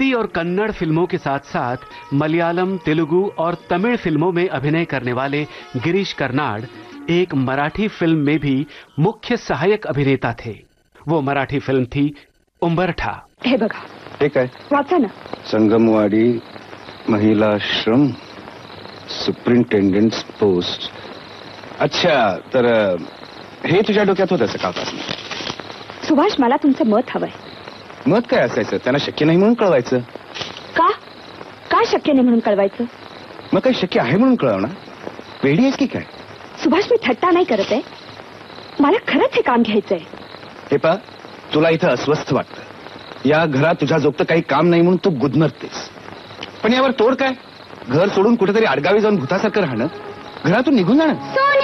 हिंदी और कन्नड़ फिल्मों के साथ साथ मलयालम, तेलुगु और तमिल फिल्मों में अभिनय करने वाले गिरीश कर्नाड एक मराठी फिल्म में भी मुख्य सहायक अभिनेता थे। वो मराठी फिल्म थी उंबरठा। हे बघा, ठीक आहे, वाचा ना। Sangamwadi महिलाश्रम superintendent post. अच्छा, तर हे तुझ्या डोक्यात होतं सकाळपासून? सुभाष, मला तुमचं मत हवंय. मत काय असायचं? त्यांना शक्य नाही म्हणून कळवायचं. का शक्य नाही म्हणून कळवायचं? मग काही शक्य आहे म्हणून कळवणार? वेडी आहेस की काय? सुभाष, मी थट्टा नाही करत आहे. मला खरंच हे काम घ्यायचंय. हे पा, तुला इथं अस्वस्थ वाटतं. या घरात तुझ्या जोगतं काही काम नाही म्हणून तू गुदमरतेस. पण यावर तोड काय? घर सोडून कुठेतरी आडगावी जाऊन भूतासारखं राहणं, घरातून निघून जाणं.